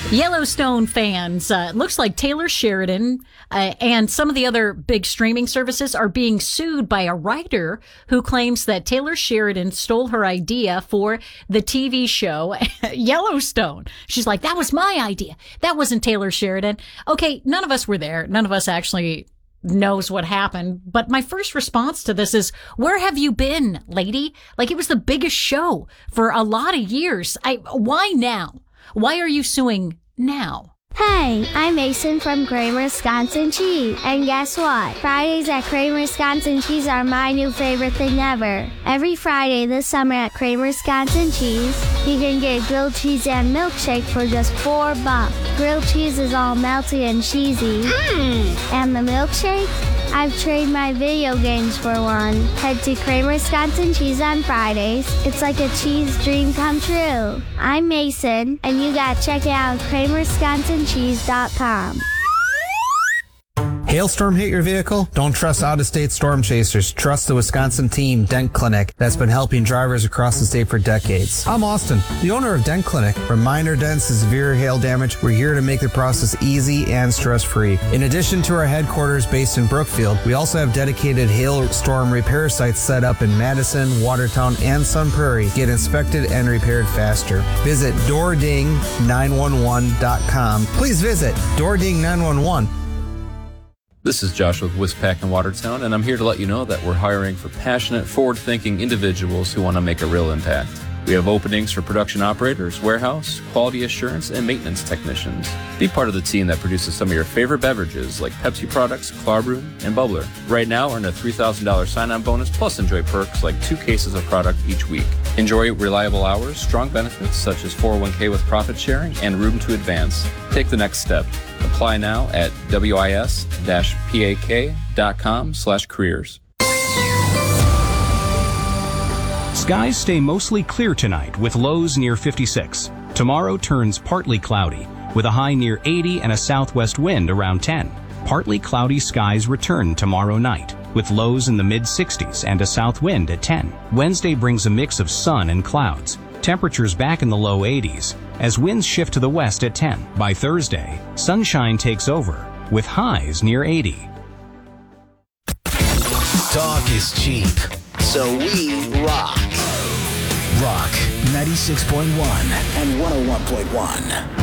Yellowstone fans, it looks like Taylor Sheridan and some of the other big streaming services are being sued by a writer who claims that Taylor Sheridan stole her idea for the TV show Yellowstone. She's like, that was my idea. That wasn't Taylor Sheridan. Okay, none of us were there. None of us actually knows what happened. But my first response to this is, where have you been, lady? Like, it was the biggest show for a lot of years. Why now? Why are you suing now? Hey, I'm Mason from Kramer Wisconsin Cheese. And guess what? Fridays at Kramer Wisconsin Cheese are my new favorite thing ever. Every Friday this summer at Kramer Wisconsin Cheese, you can get grilled cheese and milkshake for just $4. Grilled cheese is all melty and cheesy. And the milkshake? I've traded my video games for one. Head to Kramer Wisconsin Cheese on Fridays. It's like a cheese dream come true. I'm Mason, and you gotta check it out at KramerWisconsinCheese.com. Hailstorm hit your vehicle? Don't trust out-of-state storm chasers. Trust the Wisconsin team, Dent Clinic, that's been helping drivers across the state for decades. I'm Austin, the owner of Dent Clinic. From minor dents to severe hail damage, we're here to make the process easy and stress-free. In addition to our headquarters based in Brookfield, we also have dedicated hailstorm repair sites set up in Madison, Watertown, and Sun Prairie. Get inspected and repaired faster. Visit DoorDing911.com. Please visit DoorDing911. This is Josh with Wispac in Watertown, and I'm here to let you know that we're hiring for passionate, forward-thinking individuals who want to make a real impact. We have openings for production operators, warehouse, quality assurance, and maintenance technicians. Be part of the team that produces some of your favorite beverages like Pepsi products, Clarbrew, and Bubbler. Right now, earn a $3,000 sign-on bonus, plus enjoy perks like 2 cases of product each week. Enjoy reliable hours, strong benefits such as 401k with profit sharing, and room to advance. Take the next step. Apply now at wis-pak.com/careers. Skies stay mostly clear tonight with lows near 56. Tomorrow turns partly cloudy with a high near 80 and a southwest wind around 10. Partly cloudy skies return tomorrow night with lows in the mid-60s and a south wind at 10. Wednesday brings a mix of sun and clouds. Temperatures back in the low 80s as winds shift to the west at 10. By Thursday, sunshine takes over with highs near 80. Talk is cheap, so we rock. Rock 96.1 and 101.1.